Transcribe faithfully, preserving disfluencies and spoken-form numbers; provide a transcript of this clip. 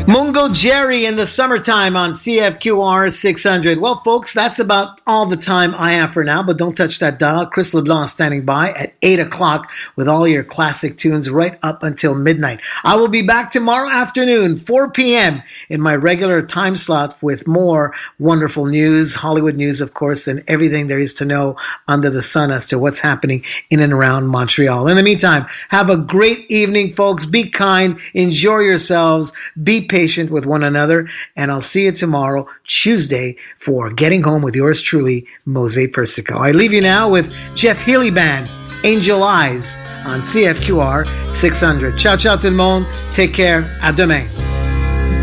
Mungo Jerry in the summertime on C F Q R six hundred. Well, folks, that's about all the time I have for now, but don't touch that dial. Chris LeBlanc standing by at eight o'clock with all your classic tunes right up until midnight. I will be back tomorrow afternoon, four p.m. in my regular time slot with more wonderful news, Hollywood news, of course, and everything there is to know under the sun as to what's happening in and around Montreal. In the meantime, have a great evening, folks. Be kind, enjoy yourselves, be patient with one another, and I'll see you tomorrow, Tuesday, for Getting Home with yours truly, Mose Persico. I leave you now with Jeff Healey Band, Angel Eyes, on C F Q R six hundred. Ciao, ciao tout le monde. Take care. À demain.